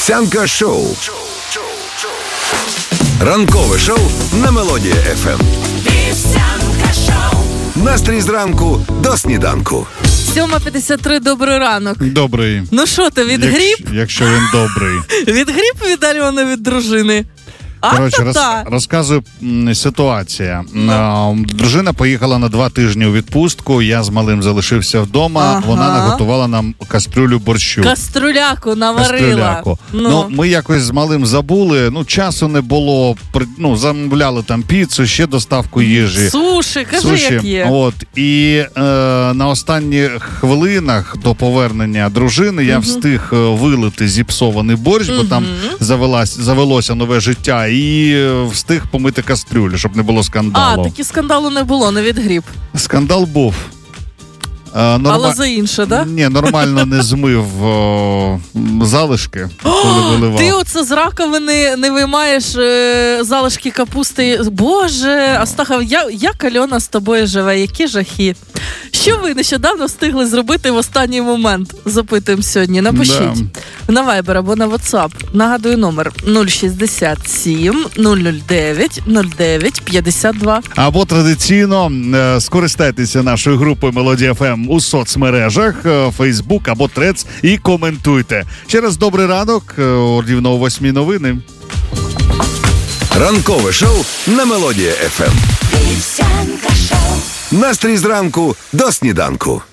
Вівсянка шоу. Ранкове шоу на Мелодія ФМ. Вівсянка шоу. Настрій зранку до сніданку. 7:53, добрий ранок. Добрий. Ну що ти, відгріб? Якщо він добрий. Відгріб від Альони, від дружини? Коротше, розказую ситуація. Дружина поїхала на 2 тижні у відпустку, я з малим залишився вдома, вона наготувала нам кастрюлю борщу. Каструляку наварила. Ну, ми якось з малим забули, часу не було, замовляли там піцу, ще доставку їжі. Суші, кажи, як є. І на останніх хвилинах до повернення дружини я встиг вилити зіпсований борщ, бо там завелося нове життя. І встиг помити кастрюлю, щоб не було скандалу. Таки скандалу не було, не відгріб. Скандал був. Але за інше, да? Ні, нормально не змив залишки, коли виливав. Ти оце з раковини не виймаєш залишки капусти. Боже, Астахов, як Альона з тобою живе? Які жахи. Що ви нещодавно встигли зробити в останній момент? Запитуємо сьогодні. Напишіть. На Viber або на WhatsApp. Нагадую номер 067 009 09 52. Або традиційно скористайтеся нашою групою Мелодія ФМ у соцмережах, Facebook або Threads і коментуйте. Ще раз добрий ранок, рівно о 8 новини. Ранкове шоу на Мелодія ФМ. Настрій зранку до сніданку.